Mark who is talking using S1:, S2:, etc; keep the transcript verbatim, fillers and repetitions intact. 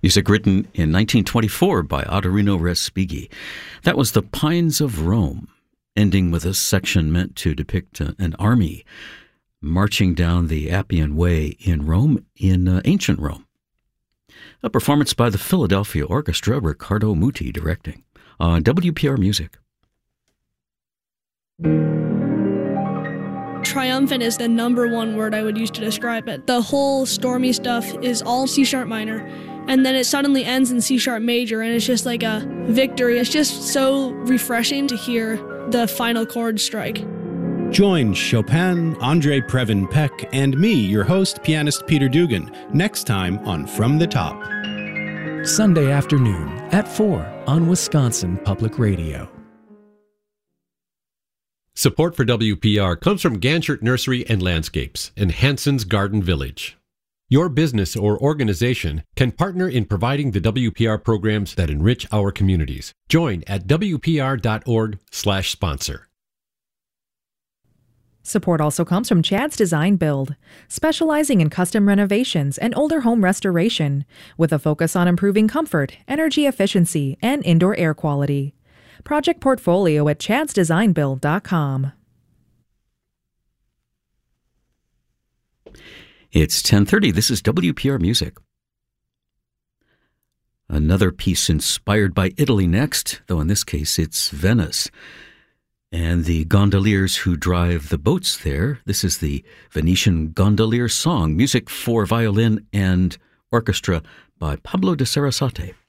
S1: Music written in nineteen twenty-four by Ottorino Respighi. That was The Pines of Rome, ending with a section meant to depict an army marching down the Appian Way in Rome, in uh, ancient Rome. A performance by the Philadelphia Orchestra, Riccardo Muti directing, on W P R Music.
S2: Triumphant is the number one word I would use to describe it. The whole stormy stuff is all C-sharp minor, and then it suddenly ends in C-sharp major, and it's just like a victory. It's just so refreshing to hear the final chord strike.
S3: Join Chopin, Andre Previn Peck, and me, your host, pianist Peter Dugan, next time on From the Top.
S4: Sunday afternoon at four on Wisconsin Public Radio.
S5: Support for W P R comes from Ganchert Nursery and Landscapes and Hanson's Garden Village. Your business or organization can partner in providing the W P R programs that enrich our communities. Join at W P R dot org slash sponsor.
S6: Support also comes from Chad's Design Build, specializing in custom renovations and older home restoration, with a focus on improving comfort, energy efficiency, and indoor air quality. Project portfolio at chads design build dot com.
S1: It's ten thirty. This is W P R Music. Another piece inspired by Italy next, though in this case it's Venice, and the gondoliers who drive the boats there. This is the Venetian Gondolier Song, music for violin and orchestra by Pablo de Sarasate.